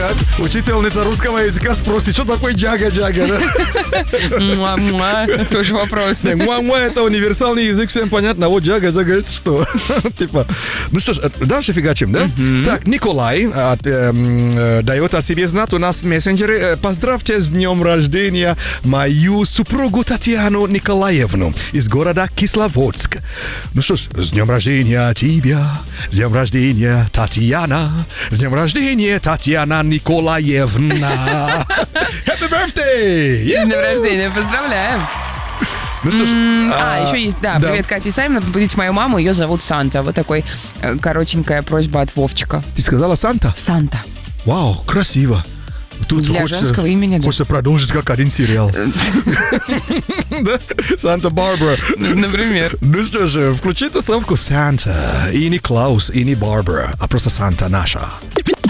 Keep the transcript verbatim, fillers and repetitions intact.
сказать, учительница русского языка спросит, что такое джага-джага, да? Муа-муа, тоже вопрос. Муа-муа — это универсальный язык, всем понятно, а вот джага-джага — это что? Типа, ну что ж, дальше фигачим, да? Так, Николай дает о себе знать у нас в мессенджере. Поздравьте с днем рождения мою супругу Татьяну Николаевну из города Кисловодск. Ну что ж, с днем рождения тебя, с днем рождения Татьяна, с днем рождения Татьяна Николаевна. Happy birthday! С днем рождения, поздравляем. Ну что ж, А, еще есть, да, да. привет, Катя и Саймон, разбудите мою маму, ее зовут Санта. Вот такой э, коротенькая просьба от Вовчика. Ты сказала Санта? Санта. Вау, красиво. Тут Для хочется, женского имени, да. хочется продолжить как один сериал. Да? Санта-Барбара. Например. Ну что же, включите ставку Санта. И не Клаус, и не Барбара, а просто Санта наша.